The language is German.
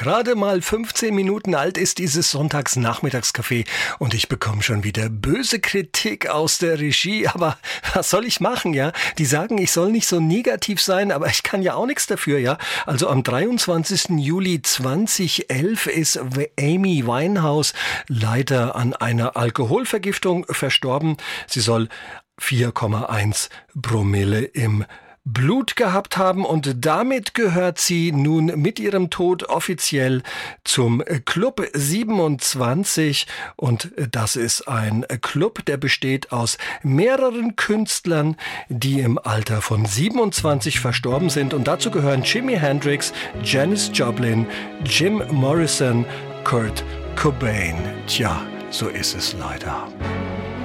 Gerade mal 15 Minuten alt ist dieses Sonntagsnachmittagscafé und ich bekomme schon wieder böse Kritik aus der Regie. Aber was soll ich machen, ja? Die sagen, ich soll nicht so negativ sein, aber ich kann ja auch nichts dafür, ja? Also am 23. Juli 2011 ist Amy Winehouse leider an einer Alkoholvergiftung verstorben. Sie soll 4,1 Promille im Blut gehabt haben und damit gehört sie nun mit ihrem Tod offiziell zum Club 27 und das ist ein Club, der besteht aus mehreren Künstlern, die im Alter von 27 verstorben sind und dazu gehören Jimi Hendrix, Janis Joplin, Jim Morrison, Kurt Cobain. Tja, so ist es leider.